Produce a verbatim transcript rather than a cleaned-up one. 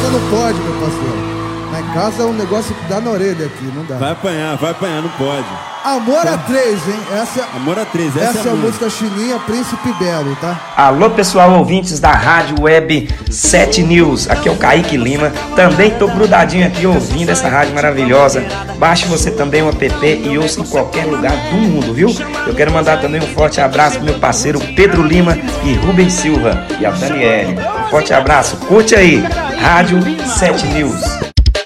não pode, meu parceiro. Lá em casa é um negócio que dá na orelha aqui, não dá. Vai apanhar, vai apanhar, não pode. Amor a três, hein? Essa, Amor a três, essa, essa é a música. música chininha Príncipe Belo, tá? Alô, pessoal, ouvintes da Rádio Web sete News. Aqui é o Kaique Lima. Também tô grudadinho aqui ouvindo essa rádio maravilhosa. Baixe você também o app e ouça em qualquer lugar do mundo, viu? Eu quero mandar também um forte abraço pro meu parceiro Pedro Lima e Rubens Silva e a Daniele. Um forte abraço. Curte aí, Rádio sete News.